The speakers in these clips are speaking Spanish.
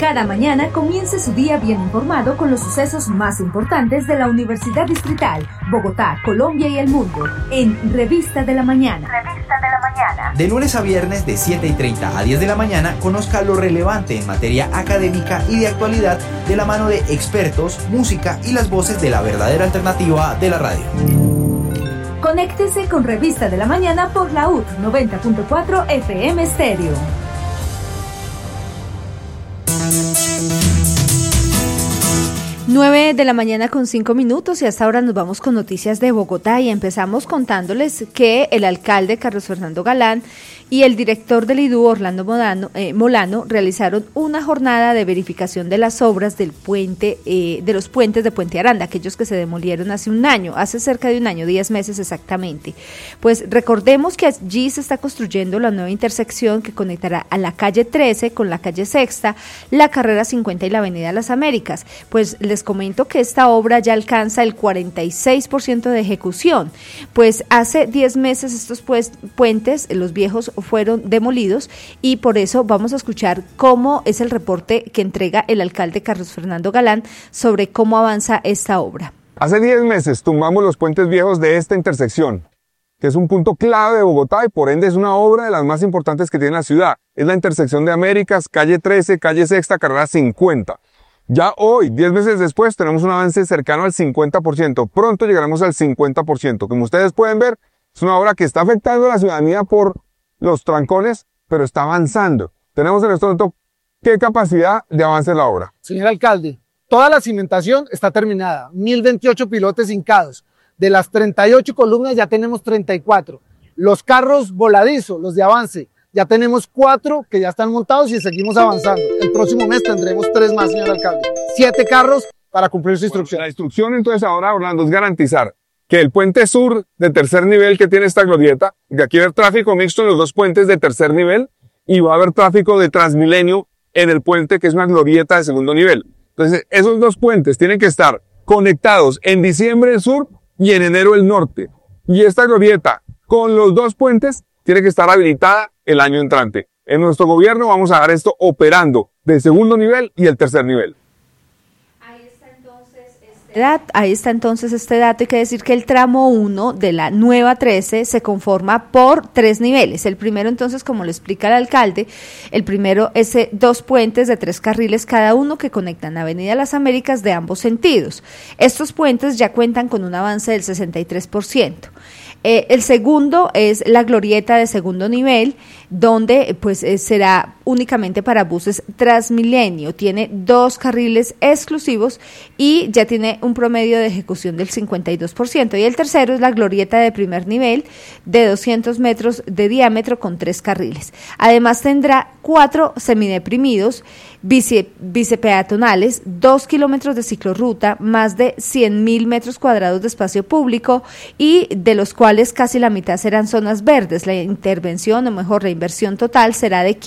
cada mañana comience su día bien informado con los sucesos más importantes de la Universidad Distrital, Bogotá, Colombia y el mundo, en Revista de la Mañana. Revista de la Mañana. De lunes a viernes de 7:30 a 10 de la mañana, conozca lo relevante en materia académica y de actualidad de la mano de expertos, música y las voces de la verdadera alternativa de la radio. Conéctese con Revista de la Mañana por la UT 90.4 FM Stereo. 9 de la mañana con 5 minutos y hasta ahora nos vamos con noticias de Bogotá y empezamos contándoles que el alcalde Carlos Fernando Galán y el director del IDU Orlando Molano realizaron una jornada de verificación de las obras del puente, de los puentes de Puente Aranda, aquellos que se demolieron hace cerca de un año, 10 meses exactamente. Pues recordemos que allí se está construyendo la nueva intersección que conectará a la calle 13 con la calle Sexta, la carrera 50 y la avenida Las Américas. Pues les comento que esta obra ya alcanza el 46% de ejecución, pues hace 10 meses estos puentes, los viejos, fueron demolidos y por eso vamos a escuchar cómo es el reporte que entrega el alcalde Carlos Fernando Galán sobre cómo avanza esta obra. Hace 10 meses tumbamos los puentes viejos de esta intersección, que es un punto clave de Bogotá y por ende es una obra de las más importantes que tiene la ciudad. Es la intersección de Américas, calle 13, calle Sexta, carrera 50. Ya hoy, 10 meses después, tenemos un avance cercano al 50%. Pronto llegaremos al 50%. Como ustedes pueden ver, es una obra que está afectando a la ciudadanía por los trancones, pero está avanzando. Tenemos en este momento qué capacidad de avance en la obra. Señor alcalde, toda la cimentación está terminada. 1028 pilotes hincados. De las 38 columnas ya tenemos 34. Los carros voladizos, los de avance, ya tenemos 4 que ya están montados y seguimos avanzando. El próximo mes tendremos 3 más, señor alcalde. 7 carros para cumplir su instrucción. La instrucción entonces ahora, Orlando, es garantizar que el puente sur de tercer nivel que tiene esta glorieta, de aquí va a haber tráfico mixto en los dos puentes de tercer nivel y va a haber tráfico de Transmilenio en el puente que es una glorieta de segundo nivel. Entonces, esos dos puentes tienen que estar conectados en diciembre el sur y en enero el norte. Y esta glorieta con los dos puentes tiene que estar habilitada el año entrante. En nuestro gobierno vamos a dar esto operando de segundo nivel y el tercer nivel. Ahí está entonces este dato. Hay que decir que el tramo 1 de la nueva 13 se conforma por 3 niveles. El primero, entonces, como lo explica el alcalde, el primero es 2 puentes de 3 carriles cada uno que conectan Avenida Las Américas de ambos sentidos. Estos puentes ya cuentan con un avance del 63%. El segundo es la glorieta de segundo nivel, donde pues será únicamente para buses Transmilenio. Tiene 2 carriles exclusivos y ya tiene un promedio de ejecución del 52%. Y el tercero es la glorieta de primer nivel de 200 metros de diámetro con 3 carriles. Además tendrá 4 semideprimidos, bicepeatonales, 2 kilómetros de ciclorruta, más de 100.000 metros cuadrados de espacio público y de los cuales casi la mitad serán zonas verdes. La intervención, o mejor, la inversión total será de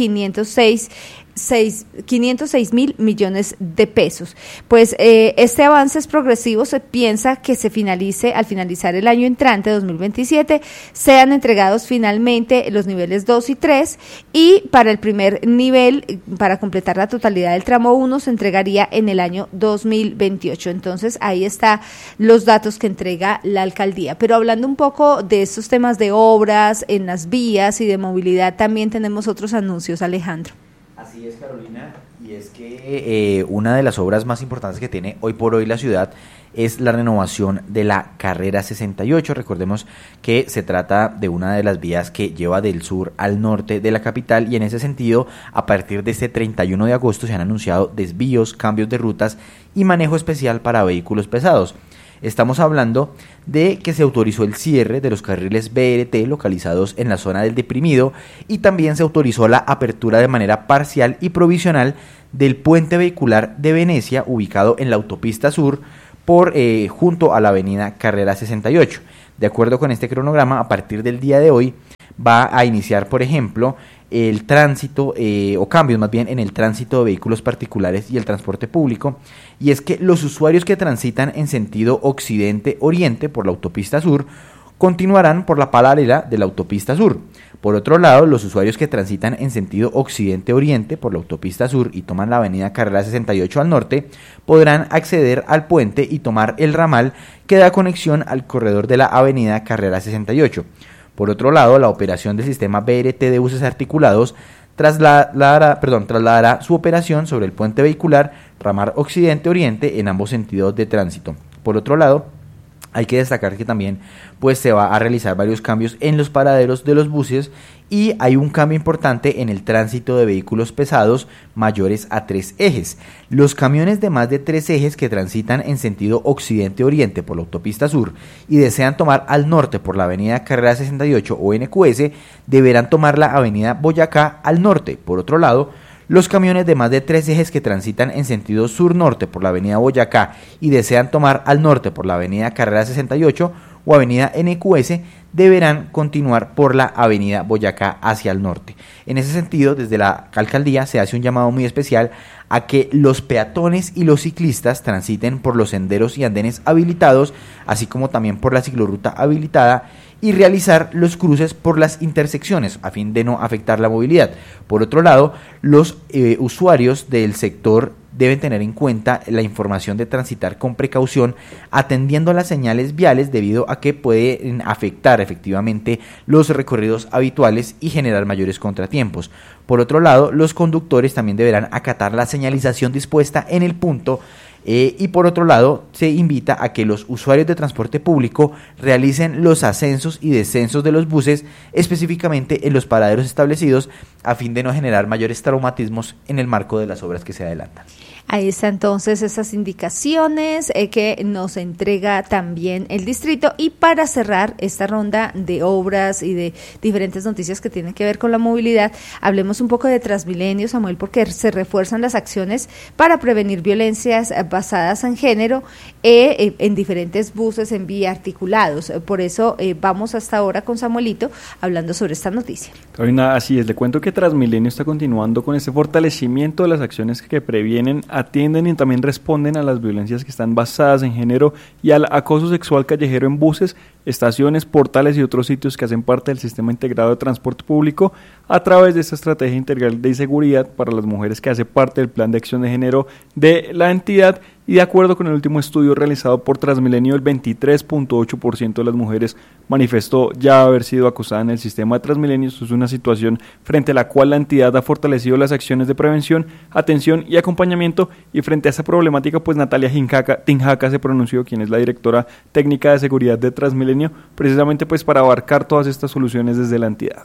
506 mil millones de pesos. Pues este avance es progresivo. Se piensa que al finalizar el año entrante, 2027, sean entregados finalmente los niveles 2 y 3 y para el primer nivel, para completar la totalidad del tramo 1, se entregaría en el año 2028. Entonces ahí están los datos que entrega la alcaldía. Pero hablando un poco de estos temas de obras en las vías y de movilidad, también tenemos otros anuncios, Alejandro. Así es, Carolina, y es que una de las obras más importantes que tiene hoy por hoy la ciudad es la renovación de la carrera 68. Recordemos que se trata de una de las vías que lleva del sur al norte de la capital y en ese sentido, a partir de este 31 de agosto se han anunciado desvíos, cambios de rutas y manejo especial para vehículos pesados. Estamos hablando de que se autorizó el cierre de los carriles BRT localizados en la zona del deprimido y también se autorizó la apertura de manera parcial y provisional del puente vehicular de Venecia ubicado en la autopista sur junto a la avenida Carrera 68. De acuerdo con este cronograma, a partir del día de hoy va a iniciar, por ejemplo, el tránsito o cambios más bien en el tránsito de vehículos particulares y el transporte público, y es que los usuarios que transitan en sentido occidente-oriente por la autopista sur continuarán por la paralela de la autopista sur. Por otro lado, los usuarios que transitan en sentido occidente-oriente por la autopista sur y toman la avenida Carrera 68 al norte, podrán acceder al puente y tomar el ramal que da conexión al corredor de la avenida Carrera 68. Por otro lado, la operación del sistema BRT de buses articulados trasladará su operación sobre el puente vehicular ramal occidente-oriente en ambos sentidos de tránsito. Por otro lado, hay que destacar que también se va a realizar varios cambios en los paraderos de los buses y hay un cambio importante en el tránsito de vehículos pesados mayores a 3 ejes. Los camiones de más de 3 ejes que transitan en sentido occidente-oriente por la autopista sur y desean tomar al norte por la avenida Carrera 68 o NQS deberán tomar la avenida Boyacá al norte. Por otro lado, los camiones de más de 3 ejes que transitan en sentido sur-norte por la avenida Boyacá y desean tomar al norte por la avenida Carrera 68 o avenida NQS deberán continuar por la avenida Boyacá hacia el norte. En ese sentido, desde la alcaldía se hace un llamado muy especial a que los peatones y los ciclistas transiten por los senderos y andenes habilitados, así como también por la ciclorruta habilitada, y realizar los cruces por las intersecciones a fin de no afectar la movilidad. Por otro lado, los usuarios del sector deben tener en cuenta la información de transitar con precaución, atendiendo a las señales viales debido a que pueden afectar efectivamente los recorridos habituales y generar mayores contratiempos. Por otro lado, los conductores también deberán acatar la señalización dispuesta en el punto. Y por otro lado, se invita a que los usuarios de transporte público realicen los ascensos y descensos de los buses, específicamente en los paraderos establecidos, a fin de no generar mayores traumatismos en el marco de las obras que se adelantan. Ahí está entonces esas indicaciones que nos entrega también el distrito. Y para cerrar esta ronda de obras y de diferentes noticias que tienen que ver con la movilidad, hablemos un poco de Transmilenio, Samuel, porque se refuerzan las acciones para prevenir violencias basadas en género en diferentes buses en vía articulados. Por eso vamos hasta ahora con Samuelito hablando sobre esta noticia. Carolina, así es, le cuento que Transmilenio está continuando con este fortalecimiento de las acciones que previenen, atienden y también responden a las violencias que están basadas en género y al acoso sexual callejero en buses, estaciones, portales y otros sitios que hacen parte del sistema integrado de transporte público a través de esta estrategia integral de seguridad para las mujeres que hace parte del plan de acción de género de la entidad. Y de acuerdo con el último estudio realizado por Transmilenio, el 23.8% de las mujeres manifestó ya haber sido acosada en el sistema de Transmilenio. Esto es una situación frente a la cual la entidad ha fortalecido las acciones de prevención, atención y acompañamiento. Y frente a esta problemática, pues Natalia Tinjaca se pronunció, quien es la directora técnica de seguridad de Transmilenio, precisamente pues para abarcar todas estas soluciones desde la entidad.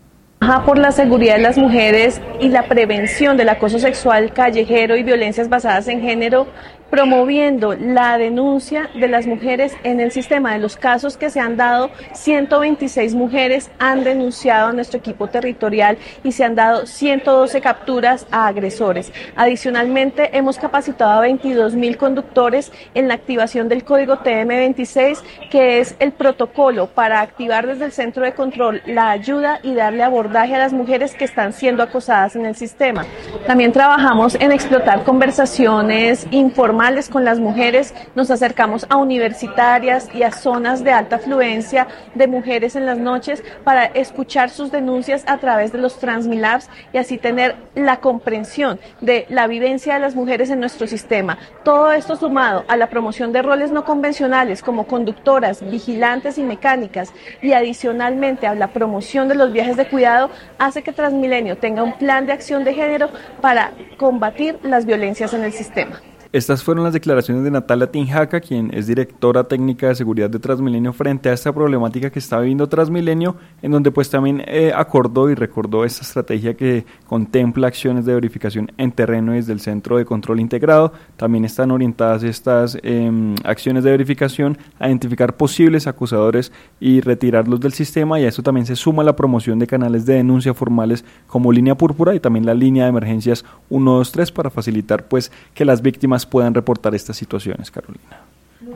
Por la seguridad de las mujeres y la prevención del acoso sexual callejero y violencias basadas en género, promoviendo la denuncia de las mujeres en el sistema. De los casos que se han dado, 126 mujeres han denunciado a nuestro equipo territorial y se han dado 112 capturas a agresores. Adicionalmente, hemos capacitado a 22.000 conductores en la activación del código TM26, que es el protocolo para activar desde el centro de control la ayuda y darle abordaje a las mujeres que están siendo acosadas en el sistema. También trabajamos en explotar conversaciones informales con las mujeres, nos acercamos a universitarias y a zonas de alta afluencia de mujeres en las noches para escuchar sus denuncias a través de los Transmilabs y así tener la comprensión de la vivencia de las mujeres en nuestro sistema. Todo esto sumado a la promoción de roles no convencionales como conductoras, vigilantes y mecánicas, y adicionalmente a la promoción de los viajes de cuidado, hace que Transmilenio tenga un plan de acción de género para combatir las violencias en el sistema. Estas fueron las declaraciones de Natalia Tinjaca, quien es directora técnica de seguridad de Transmilenio, frente a esta problemática que está viviendo Transmilenio, en donde pues también acordó y recordó esta estrategia que contempla acciones de verificación en terreno desde el Centro de Control Integrado. También están orientadas estas acciones de verificación a identificar posibles acusadores y retirarlos del sistema, y a eso también se suma la promoción de canales de denuncia formales como Línea Púrpura y también la línea de emergencias 123 para facilitar pues que las víctimas puedan reportar estas situaciones, Carolina.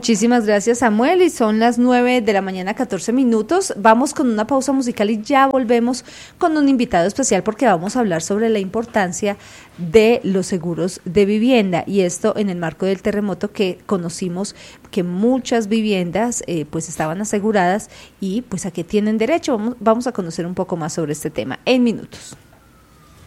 Muchísimas gracias, Samuel, y son las 9:14 a.m. Vamos con una pausa musical y ya volvemos con un invitado especial porque vamos a hablar sobre la importancia de los seguros de vivienda, y esto en el marco del terremoto que conocimos que muchas viviendas pues estaban aseguradas y pues a qué tienen derecho. Vamos a conocer un poco más sobre este tema en minutos.